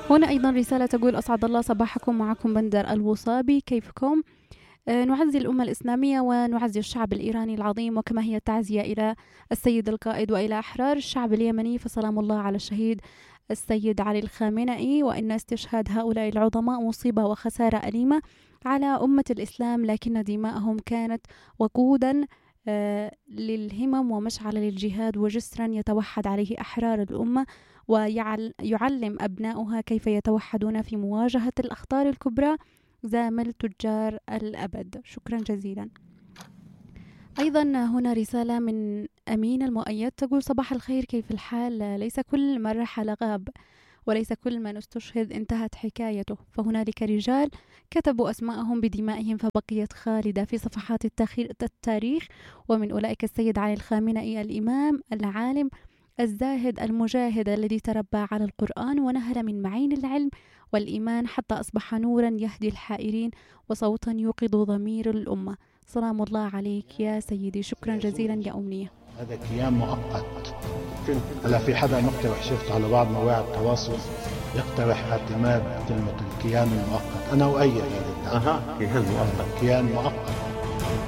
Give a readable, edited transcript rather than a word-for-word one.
هنا أيضا رسالة تقول: أسعد الله صباحكم، معكم بندر الوصابي، كيفكم؟ نعزي الأمة الإسلامية ونعزي الشعب الإيراني العظيم، وكما هي التعزية إلى السيد القائد وإلى أحرار الشعب اليمني، فسلام الله على الشهيد السيد علي الخامنئي. وإن استشهاد هؤلاء العظماء مصيبة وخسارة أليمة على أمة الإسلام، لكن دماءهم كانت وقودا للهمم ومشعل للجهاد وجسرا يتوحد عليه أحرار الأمة، ويعلم أبناؤها كيف يتوحدون في مواجهة الأخطار الكبرى زامل تجار الأبد. شكرا جزيلا. أيضا هنا رسالة من أمين المؤيد تقول: صباح الخير، كيف الحال؟ ليس كل من رحل غاب، وليس كل من استشهد انتهت حكايته، فهنالك رجال كتبوا أسماءهم بدمائهم فبقيت خالدة في صفحات التاريخ، ومن أولئك السيد علي الخامنئي، الإمام العالم الزاهد المجاهد الذي تربى على القرآن ونهل من معين العلم والإيمان حتى أصبح نورا يهدي الحائرين وصوتا يوقظ ضمير الأمة. سلام الله عليك يا سيدي. شكرا جزيلا يا أمنية. هذا كيان مؤقت. هلا في حدا مقترح، شفت على بعض مواقع التواصل يقترح اعتماد كلمة الكيان المؤقت. أنا أؤيد هذا التعبير. كيان مؤقت. كيان مؤقت.